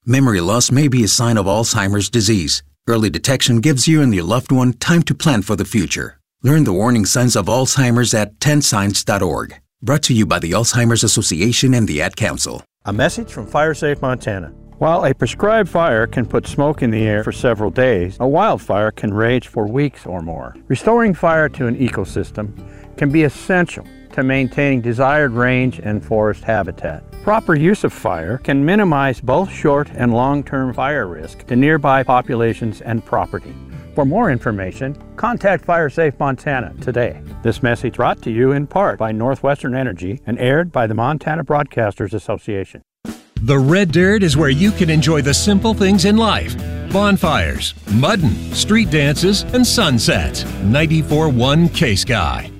Memory loss may be a sign of Alzheimer's disease. Early detection gives you and your loved one time to plan for the future. Learn the warning signs of Alzheimer's at 10signs.org. Brought to you by the Alzheimer's Association and the Ad Council. A message from FireSafe Montana. While a prescribed fire can put smoke in the air for several days, a wildfire can rage for weeks or more. Restoring fire to an ecosystem can be essential to maintaining desired range and forest habitat. Proper use of fire can minimize both short and long-term fire risk to nearby populations and property. For more information, contact FireSafe Montana today. This message brought to you in part by Northwestern Energy and aired by the Montana Broadcasters Association. The Red Dirt is where you can enjoy the simple things in life. Bonfires, mudding, street dances, and sunsets. 94.1 K-Sky.